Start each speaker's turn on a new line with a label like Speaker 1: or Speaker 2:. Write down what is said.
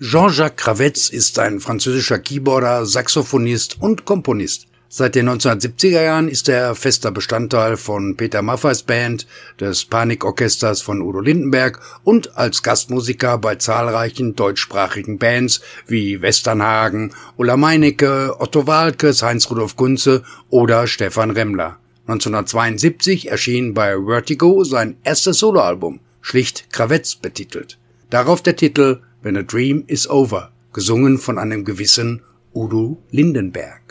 Speaker 1: Jean-Jacques Kravetz ist ein französischer Keyboarder, Saxophonist und Komponist. Seit den 1970er Jahren ist er fester Bestandteil von Peter Maffays Band, des Panikorchesters von Udo Lindenberg und als Gastmusiker bei zahlreichen deutschsprachigen Bands wie Westernhagen, Ulla Meinecke, Otto Waalkes, Heinz-Rudolf Kunze oder Stefan Remmler. 1972 erschien bei Vertigo sein erstes Soloalbum, schlicht Kravetz betitelt. Darauf der Titel When a Dream is Over, gesungen von einem gewissen Udo Lindenberg.